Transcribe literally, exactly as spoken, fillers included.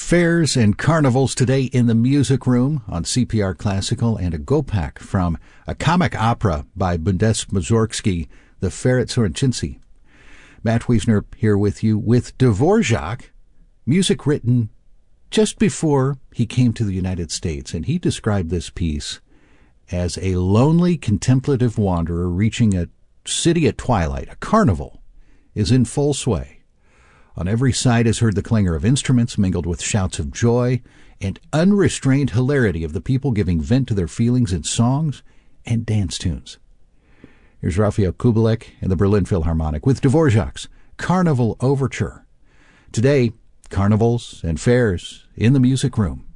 Fairs and carnivals today in the music room on C P R Classical, and a Gopak from a comic opera by Bundes Mussorgsky, The Fair at Soroczyńcy. Matt Wiesner here with you with Dvorak, music written just before he came to the United States, and he described this piece as a lonely contemplative wanderer reaching a city at twilight. A carnival is in full sway. On every side is heard the clangor of instruments mingled with shouts of joy and unrestrained hilarity of the people giving vent to their feelings in songs and dance tunes. Here's Raphael Kubelik and the Berlin Philharmonic with Dvorak's Carnival Overture. Today, carnivals and fairs in the music room.